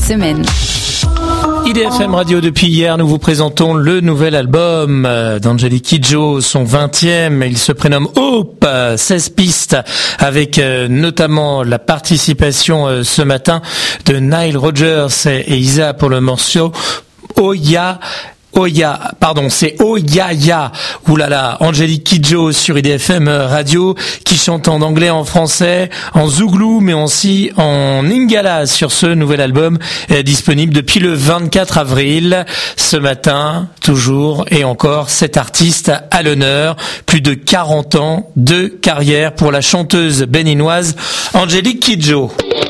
semaine. IDFM Radio, depuis hier, nous vous présentons le nouvel album d'Angélique Kidjo, son 20e. Il se prénomme Hope, 16 pistes, avec notamment la participation ce matin de Nile Rodgers et Isa pour le morceau c'est Oh Ya Ya. Oulala, Angélique Kidjo sur IDFM Radio, qui chante en anglais, en français, en zouglou, mais aussi en lingala sur ce nouvel album disponible depuis le 24 avril. Ce matin, toujours et encore, cet artiste à l'honneur. Plus de 40 ans de carrière pour la chanteuse béninoise Angélique Kidjo.